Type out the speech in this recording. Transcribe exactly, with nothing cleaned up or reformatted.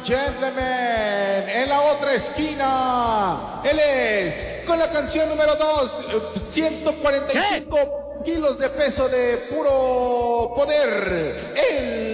gentlemen, en la otra esquina, él es, con la canción número dos, ciento cuarenta y cinco kilos de peso de puro poder, él